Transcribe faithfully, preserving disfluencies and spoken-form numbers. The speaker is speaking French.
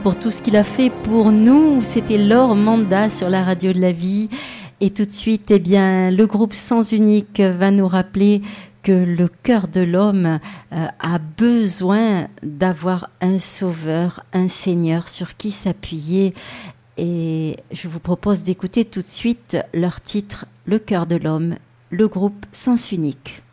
Pour tout ce qu'il a fait pour nous, c'était Laure Manda sur la radio de la vie. Et tout de suite, eh bien, le groupe Sens Unique va nous rappeler que le cœur de l'homme euh, a besoin d'avoir un sauveur, un Seigneur sur qui s'appuyer. Et je vous propose d'écouter tout de suite leur titre, Le cœur de l'homme, le groupe Sens Unique.